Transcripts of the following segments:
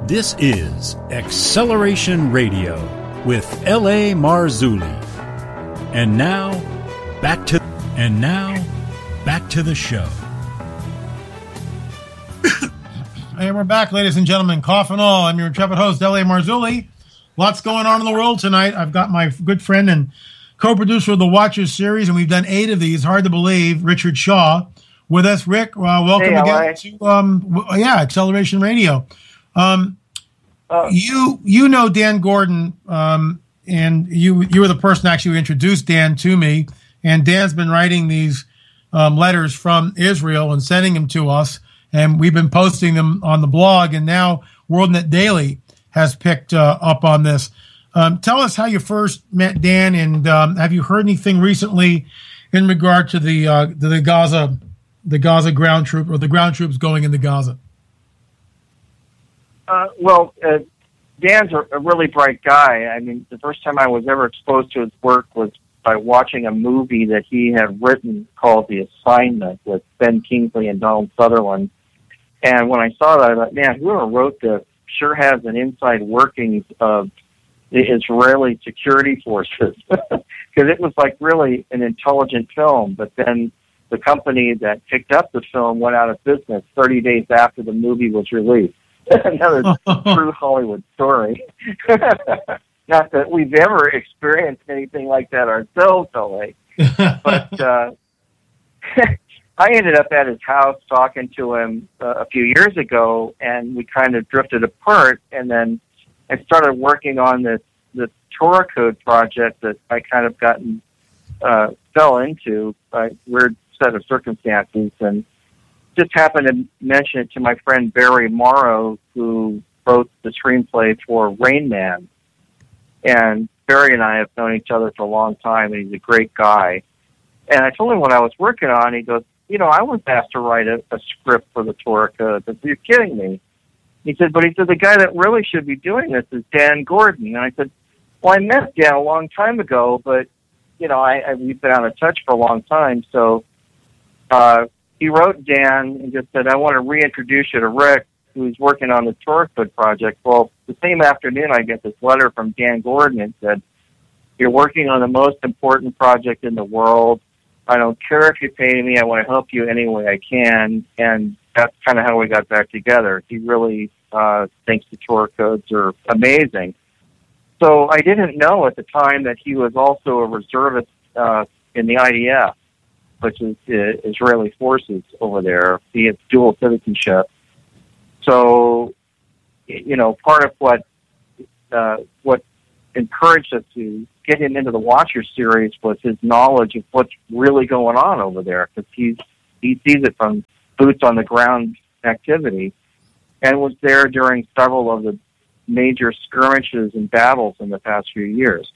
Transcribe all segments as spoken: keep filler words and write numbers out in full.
This is Acceleration Radio with L A. Marzulli. And now, back to and now, back to the show. Hey, we're back, ladies and gentlemen. Cough and all. I'm your intrepid host, L A. Marzulli. Lots going on in the world tonight. I've got my good friend and co-producer of the Watchers series, and we've done eight of these. Hard to believe. Richard Shaw with us. Rick, uh, welcome hey, again to um, yeah, Acceleration Radio. Um, uh, you you know Dan Gordon, um, and you you were the person actually who introduced Dan to me. And Dan's been writing these um, letters from Israel and sending them to us, and we've been posting them on the blog. And now WorldNet Daily has picked uh, up on this. Um, tell us how you first met Dan, and um, have you heard anything recently in regard to the uh, to the Gaza the Gaza ground troop or the ground troops going into Gaza? Uh, well, uh, Dan's a, a really bright guy. I mean, the first time I was ever exposed to his work was by watching a movie that he had written called The Assignment with Ben Kingsley and Donald Sutherland. And when I saw that, I thought, man, whoever wrote this sure has an inside workings of the Israeli security forces. Because it was like really an intelligent film. But then the company that picked up the film went out of business thirty days after the movie was released. Another true Hollywood story. Not that we've ever experienced anything like that ourselves, L A. But uh, I ended up at his house talking to him uh, a few years ago, and we kind of drifted apart. And then I started working on this this Torah Code project that I kind of gotten uh, fell into by weird set of circumstances, and just happened to mention it to my friend Barry Morrow, who wrote the screenplay for Rain Man. And Barry and I have known each other for a long time, and he's a great guy. And I told him what I was working on. He goes, you know, I was asked to write a, a script for the Torah Code. I said, you're kidding me. He said, but he said, the guy that really should be doing this is Dan Gordon. And I said, well, I met Dan a long time ago, but, you know, I, I we've been out of touch for a long time. So uh, he wrote Dan and just said, I want to reintroduce you to Rick, who's working on the Torah Code project. Well, the same afternoon, I get this letter from Dan Gordon and said, you're working on the most important project in the world. I don't care if you pay me. I want to help you any way I can. And that's kind of how we got back together. He really uh, thinks the Torah Codes are amazing. So I didn't know at the time that he was also a reservist uh, in the I D F, which is uh, Israeli forces over there. He has dual citizenship. So, you know, part of what uh, what encouraged us to get him into the Watcher series was his knowledge of what's really going on over there, because he's he sees it from boots on the ground activity, and was there during several of the major skirmishes and battles in the past few years.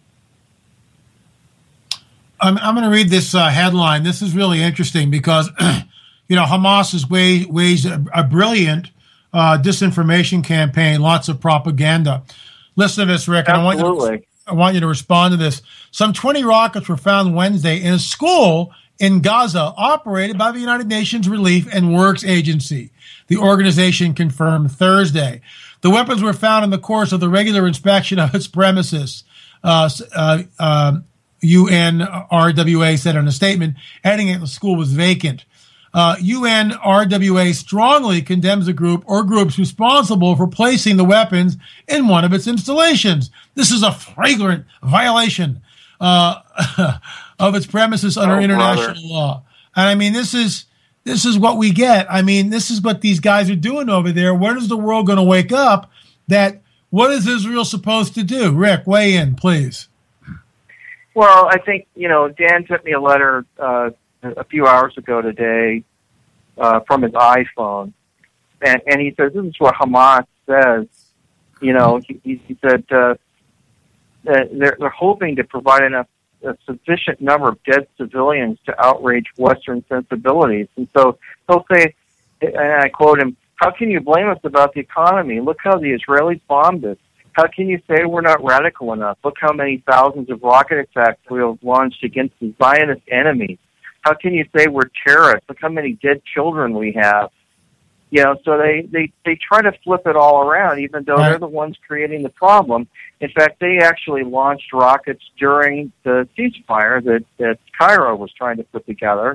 I'm, I'm going to read this uh, headline. This is really interesting because, you know, Hamas has wa- waged a, a brilliant uh, disinformation campaign, lots of propaganda. Listen to this, Rick, and I want, you to, I want you to respond to this. Some twenty rockets were found Wednesday in a school in Gaza operated by the United Nations Relief and Works Agency. The organization confirmed Thursday. The weapons were found in the course of the regular inspection of its premises. Uh, uh, uh, U N R W A said in a statement, adding that the school was vacant. Uh, U N R W A strongly condemns the group or groups responsible for placing the weapons in one of its installations. This is a flagrant violation uh, of its premises under oh, international brother. law. And I mean, this is this is what we get. I mean, this is what these guys are doing over there. When is the world going to wake up that what is Israel supposed to do? Rick, weigh in, please. Well, I think, you know, Dan sent me a letter uh, a few hours ago today uh, from his iPhone, and, and he says, this is what Hamas says. You know, he, he said uh, that they're, they're hoping to provide enough a sufficient number of dead civilians to outrage Western sensibilities. And so he'll say, and I quote him, how can you blame us about the economy? Look how the Israelis bombed us. How can you say we're not radical enough? Look how many thousands of rocket attacks we have launched against the Zionist enemies. How can you say we're terrorists? Look how many dead children we have. You know, so they, they, they try to flip it all around, even though Right. they're the ones creating the problem. In fact, they actually launched rockets during the ceasefire that, that Cairo was trying to put together,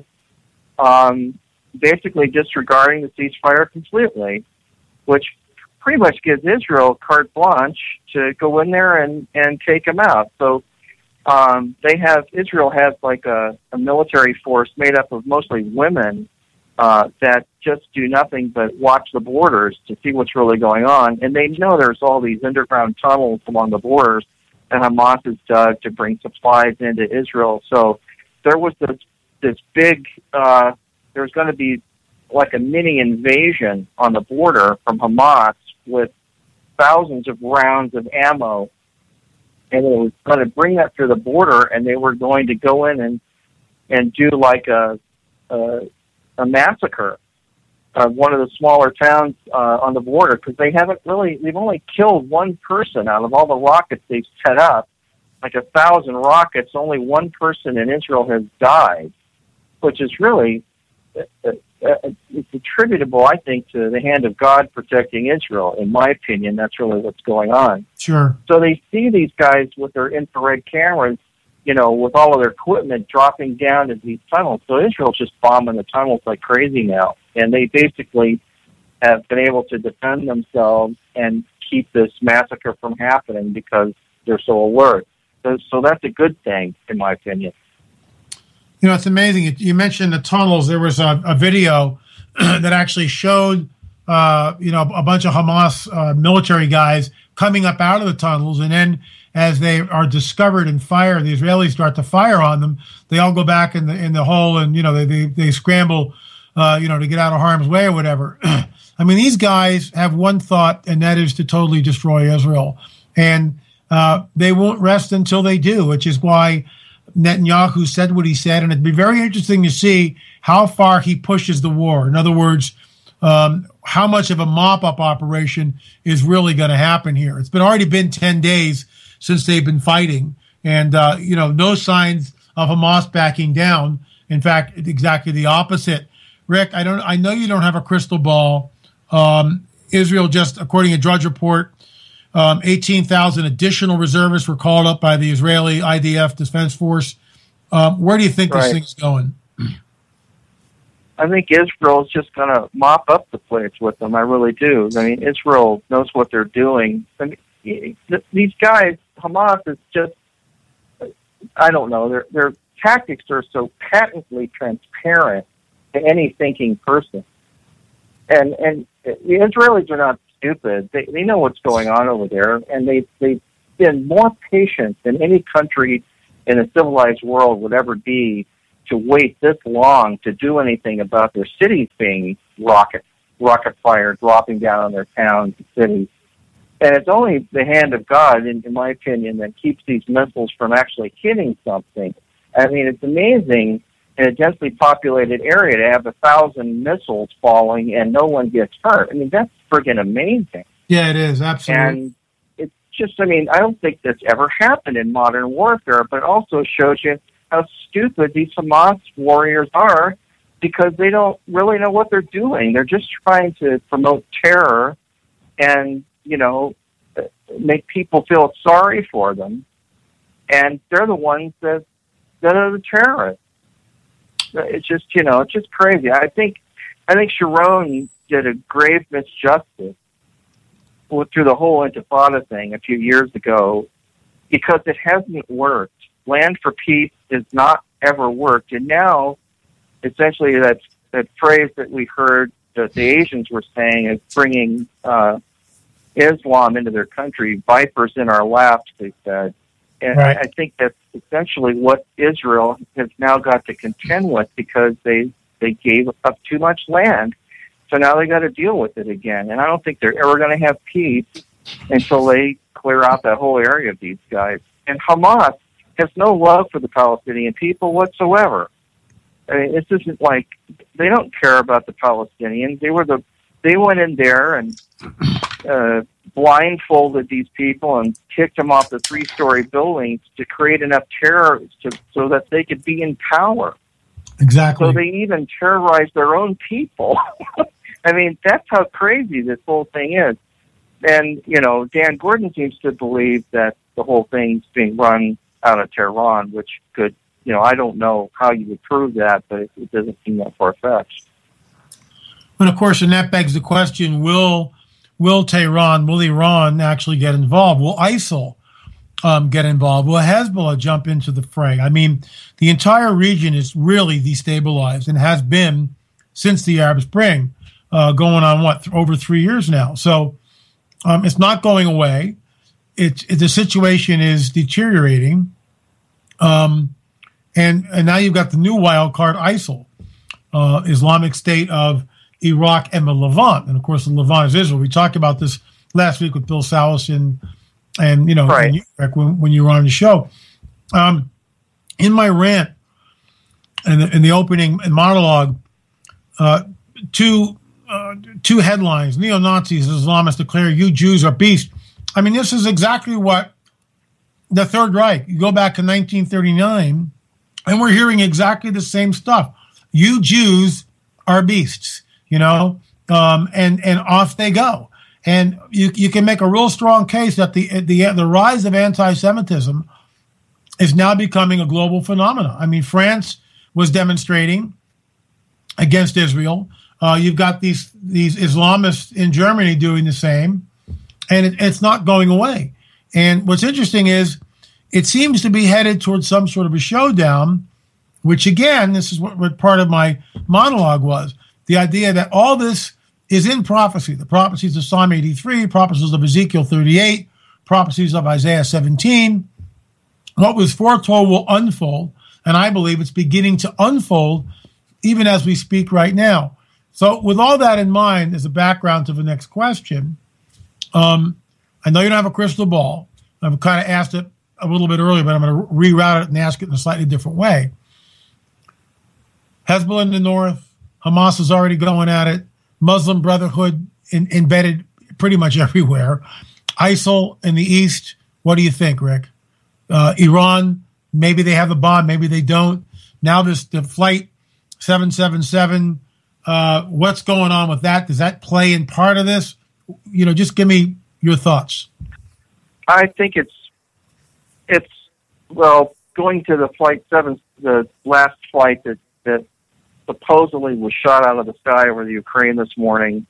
um, basically disregarding the ceasefire completely, which pretty much gives Israel carte blanche to go in there and, and take them out. So um, they have, Israel has like a, a military force made up of mostly women uh, that just do nothing but watch the borders to see what's really going on. And they know there's all these underground tunnels along the borders that Hamas has dug to bring supplies into Israel. So there was this, this big, uh, there's going to be like a mini invasion on the border from Hamas with thousands of rounds of ammo. And it was going to bring that to the border, and they were going to go in and, and do like a, a, a massacre of one of the smaller towns uh, on the border, because they haven't really, they've only killed one person out of all the rockets they've set up. Like a thousand rockets, only one person in Israel has died, which is really, uh, uh, it's attributable, I think, to the hand of God protecting Israel. In my opinion, that's really what's going on. Sure. So they see these guys with their infrared cameras, you know, with all of their equipment dropping down into these tunnels. So Israel's just bombing the tunnels like crazy now. And they basically have been able to defend themselves and keep this massacre from happening because they're so alert. So, so that's a good thing, in my opinion. You know, it's amazing. You mentioned the tunnels. There was a, a video that actually showed, uh, you know, a bunch of Hamas uh, military guys coming up out of the tunnels, and then as they are discovered and fire, the Israelis start to fire on them. They all go back in the in the hole, and you know they they, they scramble, uh, you know, to get out of harm's way or whatever. I mean, these guys have one thought, and that is to totally destroy Israel, and uh, they won't rest until they do. Which is why Netanyahu said what he said, and it'd be very interesting to see how far he pushes the war. In other words, um, how much of a mop-up operation is really going to happen here. It's been already been ten days since they've been fighting, and uh, you know, no signs of Hamas backing down. In fact, exactly the opposite. Rick, I don't. I know you don't have a crystal ball. Um, Israel just, according to Drudge Report, um, eighteen thousand additional reservists were called up by the Israeli I D F Defense Force. Um, where do you think Right. this thing's going? I think Israel's just going to mop up the place with them. I really do. I mean, Israel knows what they're doing. I mean, th- these guys, Hamas is just, I don't know, their their tactics are so patently transparent to any thinking person. And and the Israelis are not stupid. They they know what's going on over there, and they they've been more patient than any country in a civilized world would ever be to wait this long to do anything about their cities being rocket rocket fire dropping down on their towns and cities. And it's only the hand of God, in, in my opinion, that keeps these missiles from actually hitting something. I mean, it's amazing in a densely populated area to have a thousand missiles falling and no one gets hurt. I mean, that's friggin' amazing. Yeah, it is, absolutely. And it's just, I mean, I don't think that's ever happened in modern warfare, but it also shows you how stupid these Hamas warriors are, because they don't really know what they're doing. They're just trying to promote terror and, you know, make people feel sorry for them. And they're the ones that, that are the terrorists. It's just, you know, it's just crazy. I think, I think Sharon did a grave misjustice through the whole Intifada thing a few years ago, because it hasn't worked. Land for peace has not ever worked. And now, essentially, that, that phrase that we heard that the Asians were saying is bringing uh, Islam into their country, vipers in our laps, they said. And Right. I, I think that's essentially what Israel has now got to contend with, because they, they gave up too much land. So now they got to deal with it again. And I don't think they're ever going to have peace until they clear out that whole area of these guys. And Hamas has no love for the Palestinian people whatsoever. I mean, this isn't like, they don't care about the Palestinians. They were the, they went in there and uh, blindfolded these people and kicked them off the three-story buildings to create enough terror to, so that they could be in power. Exactly. So they even terrorized their own people. I mean, that's how crazy this whole thing is. And, you know, Dan Gordon seems to believe that the whole thing's being run out of Tehran, which could, you know, I don't know how you would prove that, but it, it doesn't seem that far-fetched. And, of course, and that begs the question, will will Tehran, will Iran actually get involved? Will ISIL um, get involved? Will Hezbollah jump into the fray? I mean, the entire region is really destabilized and has been since the Arab Spring, uh, going on, what, th- over three years now. So um, it's not going away. It's it, the situation is deteriorating. Um, and, and now you've got the new wild card, ISIL, uh, Islamic State of Iraq and the Levant. And, of course, the Levant is Israel. We talked about this last week with Bill Salas and, and you know, right. when, when you were on the show. Um, in my rant, in the, in the opening monologue, uh, two uh, two headlines, neo-Nazis, Islamists declare you Jews are beasts. I mean, this is exactly what the Third Reich, you go back to nineteen thirty-nine, and we're hearing exactly the same stuff. You Jews are beasts, you know, um, and, and off they go. And you you can make a real strong case that the the the rise of anti-Semitism is now becoming a global phenomenon. I mean, France was demonstrating against Israel. Uh, you've got these these Islamists in Germany doing the same, and it, it's not going away. And what's interesting is it seems to be headed towards some sort of a showdown, which, again, this is what, what part of my monologue was, the idea that all this is in prophecy. The prophecies of Psalm eighty-three, prophecies of Ezekiel thirty-eight, prophecies of Isaiah seventeen. What was foretold will unfold, and I believe it's beginning to unfold even as we speak right now. So with all that in mind as a background to the next question, um, I know you don't have a crystal ball. I've kind of asked it a little bit earlier, but I'm going to reroute it and ask it in a slightly different way. Hezbollah in the north, Hamas is already going at it, Muslim Brotherhood in, embedded pretty much everywhere, ISIL in the east. What do you think, Rick? Uh, Iran, maybe they have the bomb, maybe they don't. Now this the flight seven seven seven, uh, what's going on with that? Does that play in part of this? You know, just give me your thoughts. I think it's, it's well, going to the flight seven, the last flight that, that supposedly was shot out of the sky over the Ukraine this morning,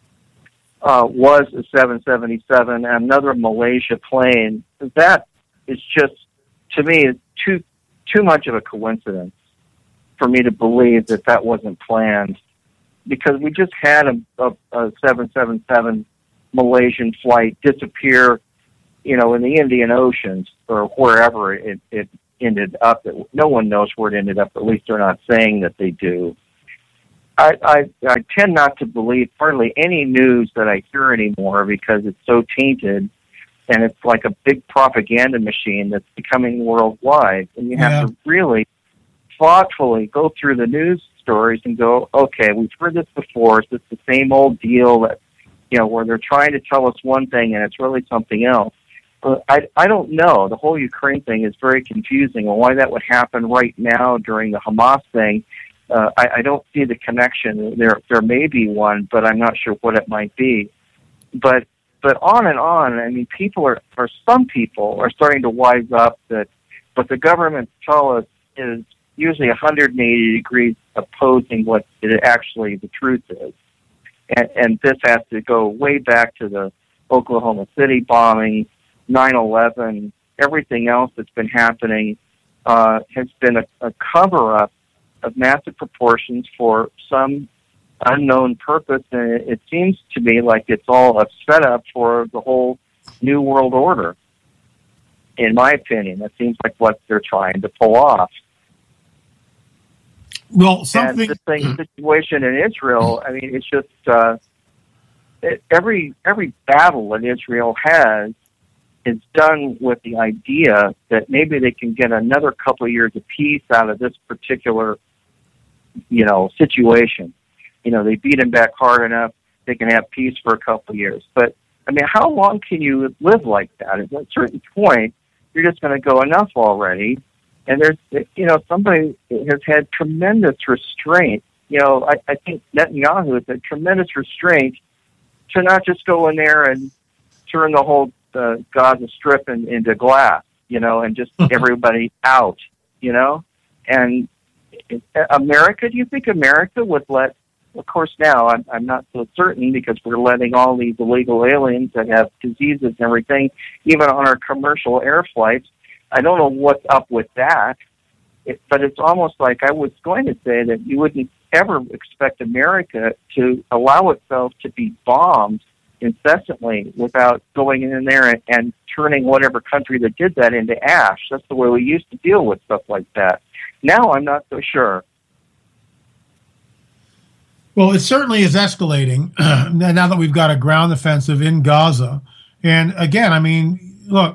uh, was a seven seventy-seven, another Malaysia plane. That is just, to me, too too much of a coincidence for me to believe that that wasn't planned, because we just had a, a, a seven seventy-seven Malaysian flight disappear, you know, in the Indian Ocean or wherever it, it ended up. No one knows where it ended up. At least they're not saying that they do. I, I, I tend not to believe hardly any news that I hear anymore because it's so tainted, and it's like a big propaganda machine that's becoming worldwide. And you have yeah. to really thoughtfully go through the news stories and go, okay, we've heard this before. It's the same old deal that, you know, where they're trying to tell us one thing and it's really something else. But I, I don't know. The whole Ukraine thing is very confusing, and why that would happen right now during the Hamas thing, uh, I, I don't see the connection. There, there may be one, but I'm not sure what it might be. But, but on and on. I mean, people are, or some people are starting to wise up that what the governments tell us is usually one hundred eighty degrees opposing what it actually the truth is. And, and this has to go way back to the Oklahoma City bombing, nine eleven, everything else that's been happening uh, has been a, a cover-up of massive proportions for some unknown purpose, and it, it seems to me like it's all a setup for the whole New World Order. In my opinion, that seems like what they're trying to pull off. Well, something... And the same situation in Israel, I mean, it's just uh, it, every every battle that Israel has is done with the idea that maybe they can get another couple of years of peace out of this particular, you know, situation. You know, they beat them back hard enough, they can have peace for a couple of years. But, I mean, how long can you live like that? At a certain point, you're just going to go, enough already. And there's, you know, somebody has had tremendous restraint you know, I, I think Netanyahu has a tremendous restraint to not just go in there and turn the whole uh, Gaza Strip in, into glass, you know, and just everybody out, you know. And America, do you think America would let, of course now I'm, I'm not so certain because we're letting all these illegal aliens that have diseases and everything, even on our commercial air flights. I don't know what's up with that, it, but it's almost like I was going to say that you wouldn't ever expect America to allow itself to be bombed incessantly without going in there and, and turning whatever country that did that into ash. That's the way we used to deal with stuff like that. Now I'm not so sure. Well, it certainly is escalating now that we've got a ground offensive in Gaza. And again, I mean, look,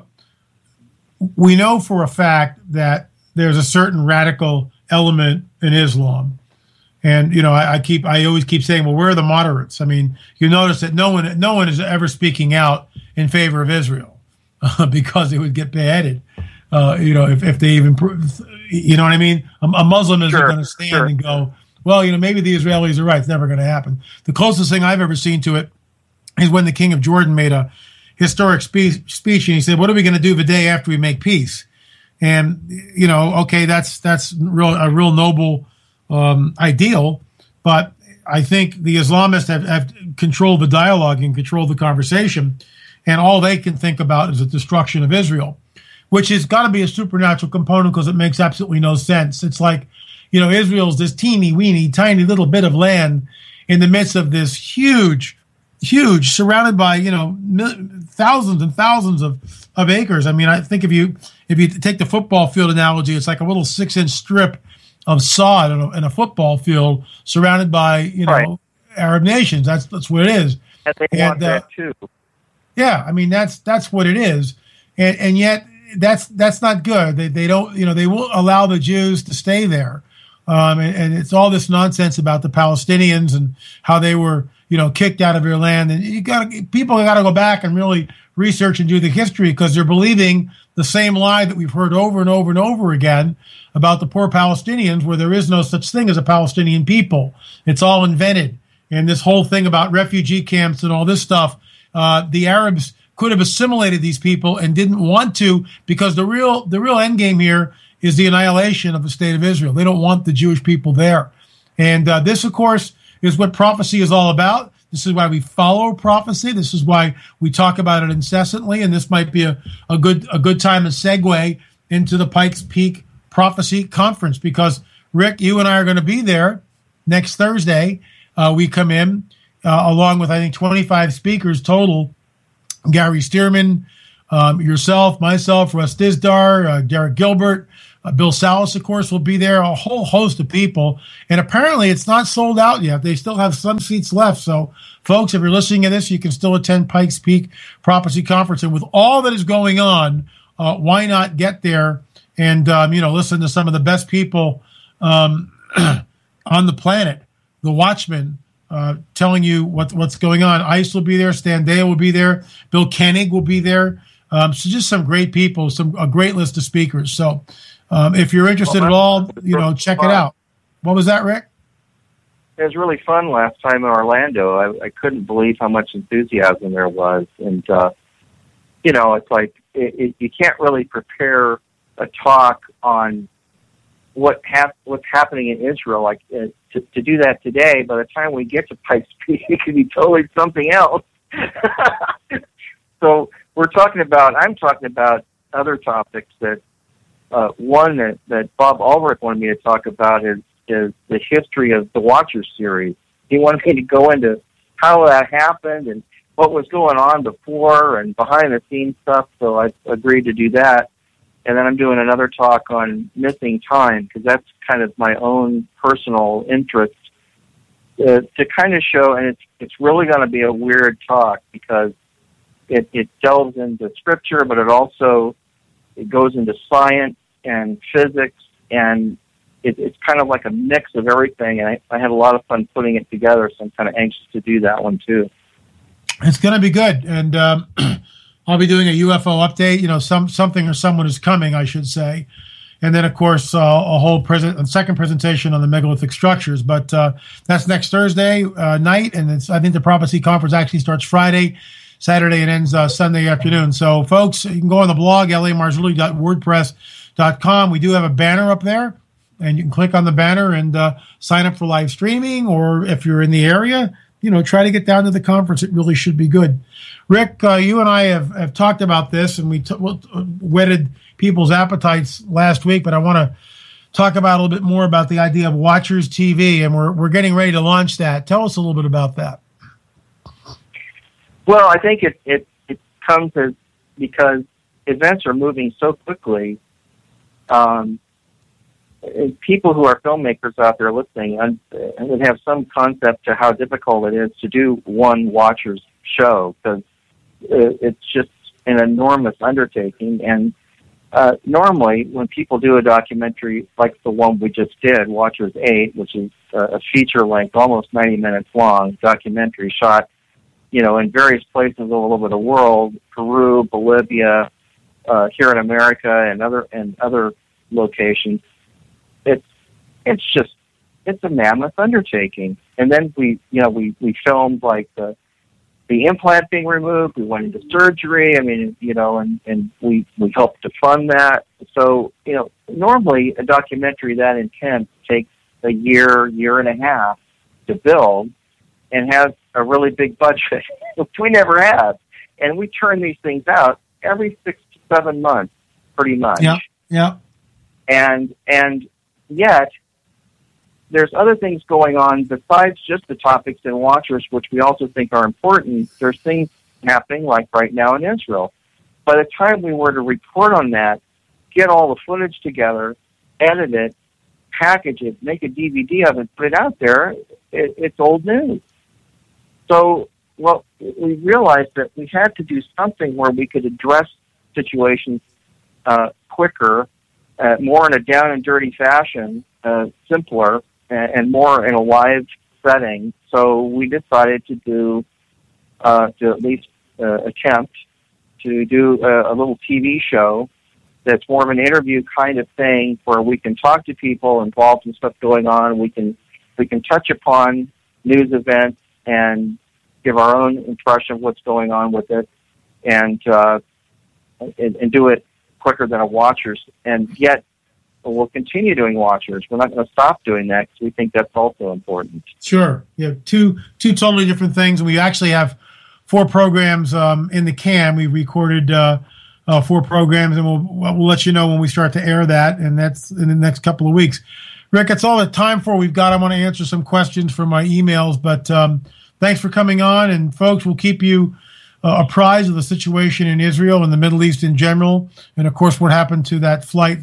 we know for a fact that there's a certain radical element in Islam. And, you know, I, I keep, I always keep saying, well, where are the moderates? I mean, you notice that no one, no one is ever speaking out in favor of Israel uh, because it would get beheaded. Uh, you know, if, if they even, you know what I mean? A, a Muslim isn't sure, going to stand sure. and go, well, you know, maybe the Israelis are right. It's never going to happen. The closest thing I've ever seen to it is when the King of Jordan made a historic spe- speech, and he said, what are we going to do the day after we make peace? And, you know, okay, that's that's real a real noble um, ideal, but I think the Islamists have, have controlled the dialogue and controlled the conversation, and all they can think about is the destruction of Israel, which has got to be a supernatural component because it makes absolutely no sense. It's like, you know, Israel's this teeny weeny, tiny little bit of land in the midst of this huge, huge, surrounded by, you know, mil- thousands and thousands of, of acres. I mean, I think if you if you take the football field analogy, it's like a little six-inch strip of sod in a, in a football field surrounded by, you know, right. Arab nations. That's that's what it is. And they and, want uh, that too. Yeah, I mean, that's that's what it is. And and yet that's that's not good. They they don't, you know, they will allow the Jews to stay there. Um, and, and it's all this nonsense about the Palestinians and how they were, you know, kicked out of their land. And you got people got to go back and really research and do the history because they're believing the same lie that we've heard over and over and over again about the poor Palestinians, where there is no such thing as a Palestinian people. It's all invented. And this whole thing about refugee camps and all this stuff, uh, the Arabs could have assimilated these people and didn't want to because the real the real end game here is the annihilation of the state of Israel. They don't want the Jewish people there. And uh, this, of course, is what prophecy is all about. This is why we follow prophecy. This is why we talk about it incessantly. And this might be a, a good a good time to segue into the Pikes Peak Prophecy Conference because, Rick, you and I are going to be there next Thursday. Uh, we come in uh, along with, I think, twenty-five speakers total. Gary Stearman, um, yourself, myself, Russ Dizdar, uh, Derek Gilbert, uh, Bill Salas, of course, will be there, a whole host of people. And apparently it's not sold out yet. They still have some seats left. So, folks, if you're listening to this, you can still attend Pikes Peak Prophecy Conference. And with all that is going on, uh, why not get there and, um, you know, listen to some of the best people um, on the planet, the Watchmen, Uh, telling you what, what's going on. ICE will be there. Stan Dale will be there. Bill Koenig will be there. Um, so just some great people, some a great list of speakers. So um, if you're interested well, at all, you know, check fun. it out. What was that, Rick? It was really fun last time in Orlando. I, I couldn't believe how much enthusiasm there was. And, uh, you know, it's like it, it, you can't really prepare a talk on what hap- what's happening in Israel, like uh, to, to do that today. By the time we get to Pikes Peak, it could be totally something else. So we're talking about, I'm talking about other topics that, uh, one that, that Bob Ulrich wanted me to talk about is, is the history of the Watcher series. He wanted me to go into how that happened and what was going on before and behind the scenes stuff, so I agreed to do that. And then I'm doing another talk on missing time because that's kind of my own personal interest uh, to kind of show, and it's it's really going to be a weird talk because it, it delves into scripture, but it also it goes into science and physics, and it, it's kind of like a mix of everything. And I, I had a lot of fun putting it together, so I'm kind of anxious to do that one too. It's going to be good, and. Um, I'll be doing a U F O update. You know, some something or someone is coming, I should say. and then, of course, uh, a whole present, a second presentation on the megalithic structures. But uh, that's next Thursday uh, night, and it's, I think the Prophecy Conference actually starts Friday, Saturday, and ends uh, Sunday afternoon. So, folks, you can go on the blog, L A Marzulli dot wordpress dot com. We do have a banner up there, and you can click on the banner and uh, sign up for live streaming, or if you're in the area, you know, try to get down to the conference. It really should be good. Rick, uh, you and I have, have talked about this, and we t- whetted people's appetites last week, but I want to talk about a little bit more about the idea of Watchers T V, and we're we're getting ready to launch that. Tell us a little bit about that. Well, I think it, it, it comes as because events are moving so quickly. Um, people who are filmmakers out there listening and, and would have some concept to how difficult it is to do one Watchers show, because it's just an enormous undertaking. And uh, normally when people do a documentary like the one we just did, Watchers eight, which is a feature-length, almost ninety minutes long documentary shot, you know, in various places all over the world, Peru, Bolivia, uh, here in America, and other and other locations. It's it's just it's a mammoth undertaking. And then we you know we, we filmed like the the implant being removed. We went into surgery. I mean, you know, and, and we we helped to fund that. So you know, normally a documentary that intense takes a year, year and a half to build, and has a really big budget, which we never have. And we turn these things out every six to seven months, pretty much. Yeah, yeah. And and yet, there's other things going on besides just the topics in Watchers, which we also think are important. There's things happening, like right now in Israel. By the time we were to report on that, get all the footage together, edit it, package it, make a D V D of it, put it out there, it, it's old news. So, well, we realized that we had to do something where we could address situations uh, quicker, uh, more in a down and dirty fashion, uh, simpler, and, and more in a live setting. So we decided to do, uh, to at least uh, attempt to do a, a little T V show that's more of an interview kind of thing, where we can talk to people involved in stuff going on. We can we can touch upon news events and give our own impression of what's going on with it, and uh, and, and do it quicker than a Watchers. And yet, we'll continue doing Watchers. We're not going to stop doing that, because we think that's also important. Sure. Yeah, two two totally different things. And we actually have four programs um, in the can. We recorded uh, uh, four programs, and we'll we'll let you know when we start to air that, and that's in the next couple of weeks. Rick, that's all the time for we've got. I want to answer some questions from my emails, but um, thanks for coming on. And folks, we'll keep you uh, apprised of the situation in Israel and the Middle East in general, and of course what happened to that flight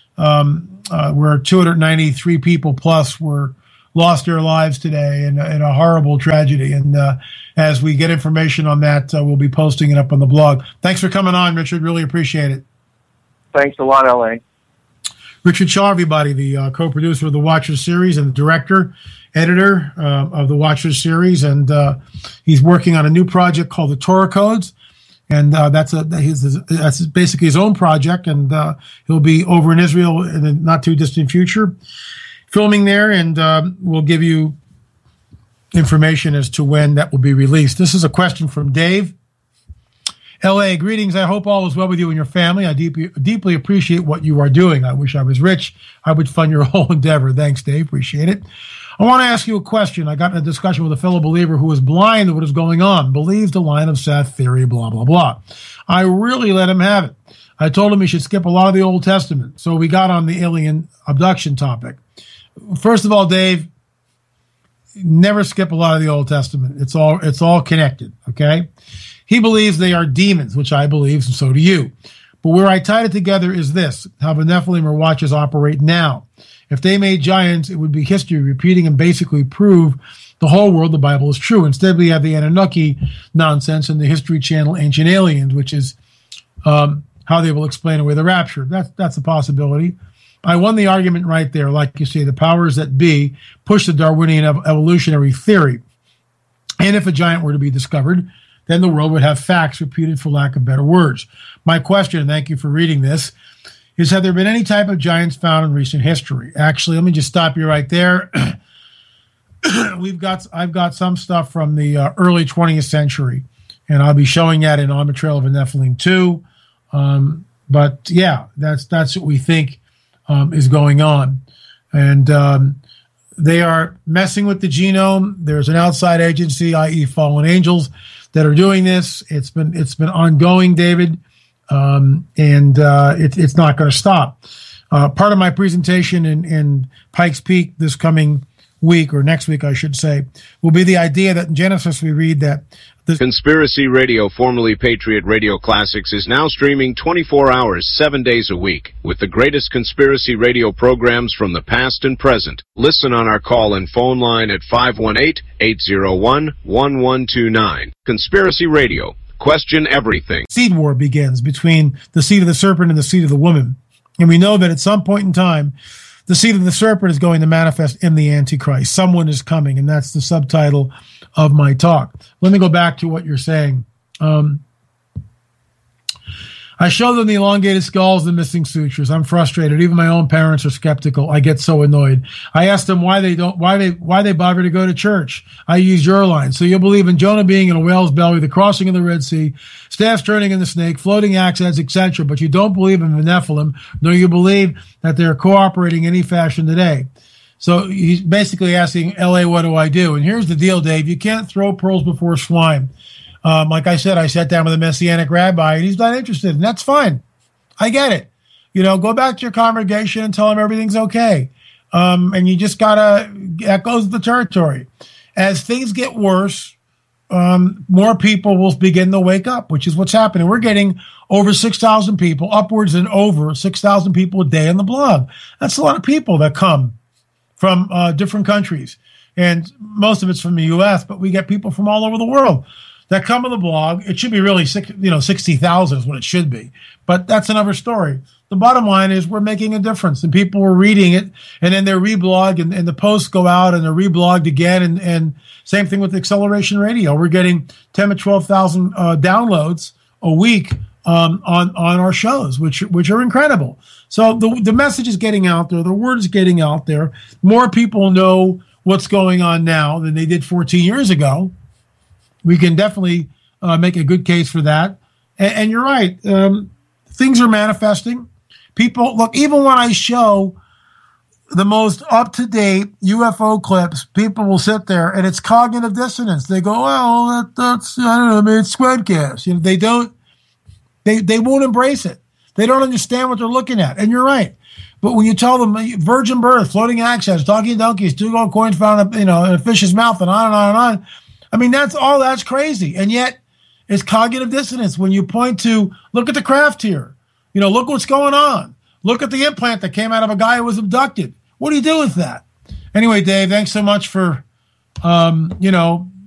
um, uh, where two hundred ninety-three people plus were lost their lives today in, in a horrible tragedy. And uh, as we get information on that, uh, we'll be posting it up on the blog. Thanks for coming on, Richard. Really appreciate it. Thanks a lot, L A. Richard Shaw, everybody, the uh, co-producer of the Watchers series and the director, editor uh, of the Watchers series. And uh, he's working on a new project called the Torah Codes. And uh, that's a his, that's basically his own project. And uh, he'll be over in Israel in the not too distant future, filming there. And uh, we'll give you information as to when that will be released. This is a question from Dave. L A, greetings. I hope all is well with you and your family. I deeply, deeply appreciate what you are doing. I wish I was rich. I would fund your whole endeavor. Thanks, Dave. Appreciate it. I want to ask you a question. I got in a discussion with a fellow believer who is blind to what is going on, believes the line of Seth theory, blah, blah, blah. I really let him have it. I told him he should skip a lot of the Old Testament. So we got on the alien abduction topic. First of all, Dave, never skip a lot of the Old Testament. It's all, it's all connected, okay? He believes they are demons, which I believe, and so do you. But where I tied it together is this, how the Nephilim or Watchers operate now. If they made giants, it would be history repeating and basically prove the whole world the Bible is true. Instead, we have the Anunnaki nonsense and the History Channel Ancient Aliens, which is um, how they will explain away the rapture. That's, that's a possibility. I won the argument right there. Like you say, the powers that be push the Darwinian ev- evolutionary theory. And if a giant were to be discovered, then the world would have facts repeated for lack of better words. My question, and thank you for reading this, is, have there been any type of giants found in recent history? Actually, let me just stop you right there. We've got, I've got some stuff from the uh, early twentieth century, and I'll be showing that in On the Trail of the Nephilim too. Um, but yeah, that's that's what we think um, is going on, and um, they are messing with the genome. There's an outside agency, that is, Fallen Angels, that are doing this. It's been it's been ongoing, David, um, and uh, it, it's not going to stop. Uh, part of my presentation in, in Pikes Peak this coming week, or next week, I should say, will be the idea that in Genesis we read that the Conspiracy Radio, formerly Patriot Radio Classics, is now streaming twenty-four hours, seven days a week, with the greatest conspiracy radio programs from the past and present. Listen on our call-in phone line at five one eight, eight zero one, one one two nine. Conspiracy Radio. Question everything. Seed war begins between the seed of the serpent and the seed of the woman. And we know that at some point in time, the seed of the serpent is going to manifest in the Antichrist. Someone is coming, and that's the subtitle of my talk. Let me go back to what you're saying. Um, I show them the elongated skulls, the missing sutures. I'm frustrated. Even my own parents are skeptical. I get so annoyed. I ask them why they don't, why they, why they bother to go to church. I use your line. So you'll believe in Jonah being in a whale's belly, the crossing of the Red Sea, staffs turning in the snake, floating axe heads, et cetera. But you don't believe in the Nephilim, nor you believe that they're cooperating in any fashion today. So he's basically asking L A, what do I do? And here's the deal, Dave. You can't throw pearls before swine. Um, like I said, I sat down with a Messianic rabbi, and he's not interested, and that's fine. I get it. You know, go back to your congregation and tell them everything's okay. Um, and you just got to, that goes the territory. As things get worse, um, more people will begin to wake up, which is what's happening. We're getting over six thousand people, upwards and over six thousand people a day on the blog. That's a lot of people that come from uh, different countries. And most of it's from the U S, but we get people from all over the world that come on the blog. It should be really, six, you know, sixty thousand is what it should be. But that's another story. The bottom line is we're making a difference, and people are reading it, and then they're reblogged, and, and the posts go out, and they're reblogged again, and, and same thing with Acceleration Radio. We're getting ten to twelve thousand uh, downloads a week um, on, on our shows, which, which are incredible. So the, the message is getting out there. The word is getting out there. More people know what's going on now than they did fourteen years ago. We can definitely uh, make a good case for that. And, and you're right. Um, things are manifesting. People, look, even when I show the most up-to-date U F O clips, people will sit there, and it's cognitive dissonance. They go, well, that, that's, I don't know, I mean, it's Squadcast. You know, they don't, they, they won't embrace it. They don't understand what they're looking at. And you're right. But when you tell them virgin birth, floating access, talking donkeys, two gold coins found you know, in a fish's mouth, and on and on and on, I mean, that's all, that's crazy. And yet it's cognitive dissonance when you point to, look at the craft here. You know, look what's going on. Look at the implant that came out of a guy who was abducted. What do you do with that? Anyway, Dave, thanks so much for, um, you know,